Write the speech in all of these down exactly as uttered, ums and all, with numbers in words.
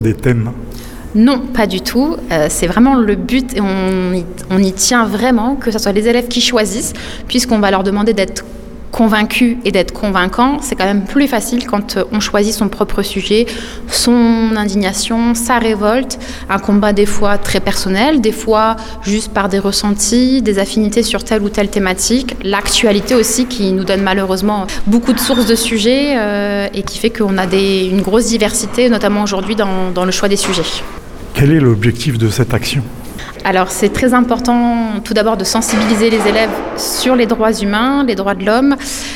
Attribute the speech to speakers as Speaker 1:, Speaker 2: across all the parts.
Speaker 1: Des thèmes?
Speaker 2: Non, pas du tout. Euh, c'est vraiment le but et on y, on y tient vraiment, que ce soit les élèves qui choisissent, puisqu'on va leur demander d'être convaincus et d'être convaincants. C'est quand même plus facile quand on choisit son propre sujet, son indignation, sa révolte, un combat des fois très personnel, des fois juste par des ressentis, des affinités sur telle ou telle thématique, l'actualité aussi qui nous donne malheureusement beaucoup de sources de sujets euh, et qui fait qu'on a des, une grosse diversité, notamment aujourd'hui dans, dans le choix des sujets.
Speaker 1: Quel est l'objectif de cette action ?
Speaker 2: Alors c'est très important tout d'abord de sensibiliser les élèves sur les droits humains, les droits de l'homme,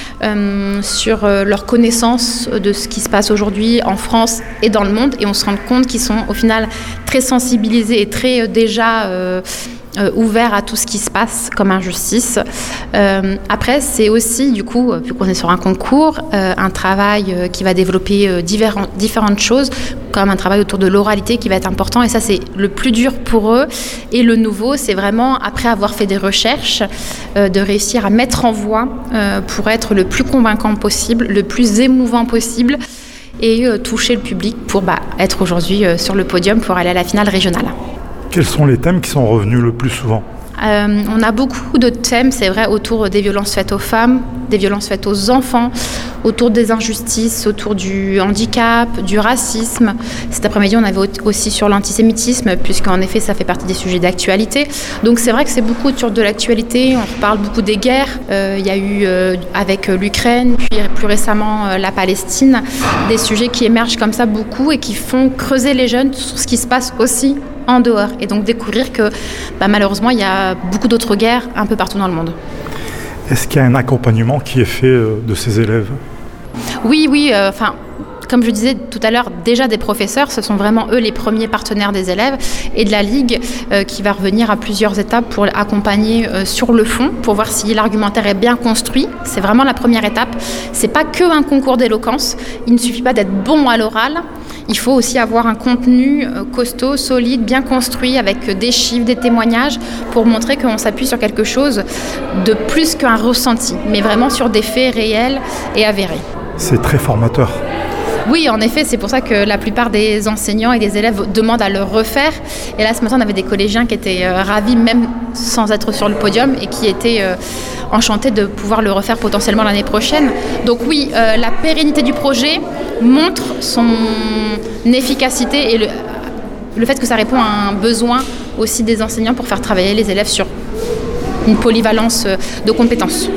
Speaker 2: euh, sur euh, leur connaissance de ce qui se passe aujourd'hui en France et dans le monde, et on se rend compte qu'ils sont au final très sensibilisés et très euh, déjà euh, euh, ouverts à tout ce qui se passe comme injustice. Euh, après c'est aussi du coup, vu qu'on est sur un concours, euh, un travail euh, qui va développer euh, différents, différentes choses, comme un travail autour de l'oralité qui va être important, et ça c'est le plus dur pour eux. Et le nouveau, c'est vraiment, après avoir fait des recherches, euh, de réussir à mettre en voix euh, pour être le plus convaincant possible, le plus émouvant possible, et euh, toucher le public pour bah, être aujourd'hui euh, sur le podium pour aller à la finale régionale.
Speaker 1: Quels sont les thèmes qui sont revenus le plus souvent ?
Speaker 2: Euh, on a beaucoup de thèmes, c'est vrai, autour des violences faites aux femmes, des violences faites aux enfants, autour des injustices, autour du handicap, du racisme. Cet après-midi, on avait aussi sur l'antisémitisme, puisqu'en effet, ça fait partie des sujets d'actualité. Donc c'est vrai que c'est beaucoup autour de l'actualité, on parle beaucoup des guerres. Euh, il y a eu, euh, avec l'Ukraine, puis plus récemment euh, la Palestine, des sujets qui émergent comme ça beaucoup et qui font creuser les jeunes sur ce qui se passe aussi en dehors, et donc découvrir que bah, malheureusement il y a beaucoup d'autres guerres un peu partout dans le monde.
Speaker 1: Est-ce qu'il y a un accompagnement qui est fait euh, de ces élèves ?
Speaker 2: Oui, oui, enfin... Euh, Comme je disais tout à l'heure, déjà des professeurs, ce sont vraiment eux les premiers partenaires des élèves, et de la Ligue euh, qui va revenir à plusieurs étapes pour accompagner euh, sur le fond, pour voir si l'argumentaire est bien construit. C'est vraiment la première étape. C'est pas que un concours d'éloquence. Il ne suffit pas d'être bon à l'oral. Il faut aussi avoir un contenu euh, costaud, solide, bien construit, avec des chiffres, des témoignages, pour montrer qu'on s'appuie sur quelque chose de plus qu'un ressenti, mais vraiment sur des faits réels et avérés.
Speaker 1: C'est très formateur.
Speaker 2: Oui, en effet, c'est pour ça que la plupart des enseignants et des élèves demandent à le refaire. Et là, ce matin, on avait des collégiens qui étaient euh, ravis, même sans être sur le podium, et qui étaient euh, enchantés de pouvoir le refaire potentiellement l'année prochaine. Donc oui, euh, la pérennité du projet montre son efficacité et le, le fait que ça répond à un besoin aussi des enseignants pour faire travailler les élèves sur une polyvalence de compétences.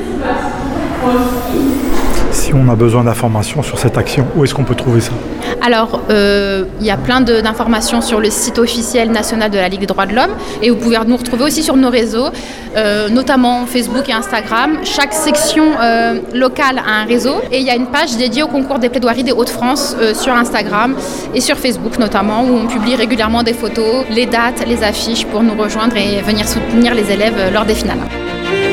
Speaker 1: Si on a besoin d'informations sur cette action, où est-ce qu'on peut trouver ça ?
Speaker 2: Alors, euh, il y a plein de, d'informations sur le site officiel national de la Ligue des droits de l'homme, et vous pouvez nous retrouver aussi sur nos réseaux, euh, notamment Facebook et Instagram. Chaque section euh, locale a un réseau, et il y a une page dédiée au concours des plaidoiries des Hauts-de-France euh, sur Instagram et sur Facebook notamment, où on publie régulièrement des photos, les dates, les affiches pour nous rejoindre et venir soutenir les élèves lors des finales.